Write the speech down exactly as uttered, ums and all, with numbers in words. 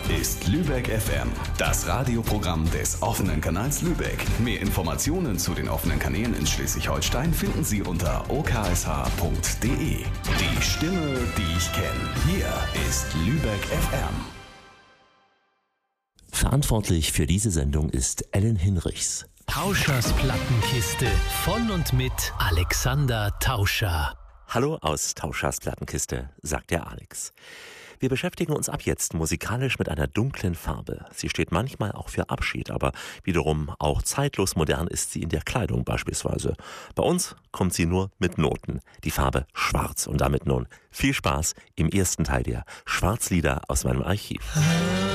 ist Lübeck F M, das Radioprogramm des offenen Kanals Lübeck. Mehr Informationen zu den offenen Kanälen in Schleswig-Holstein finden Sie unter o k s h punkt d e. Die Stimme, die ich kenne. Hier ist Lübeck F M. Verantwortlich für diese Sendung ist Ellen Hinrichs. Tauschers Plattenkiste von und mit Alexander Tauscher. Hallo aus Tauschers Plattenkiste, sagt der Alex. Wir beschäftigen uns ab jetzt musikalisch mit einer dunklen Farbe. Sie steht manchmal auch für Abschied, aber wiederum auch zeitlos modern ist sie in der Kleidung beispielsweise. Bei uns kommt sie nur mit Noten, die Farbe Schwarz. Und damit nun viel Spaß im ersten Teil der Schwarzlieder aus meinem Archiv.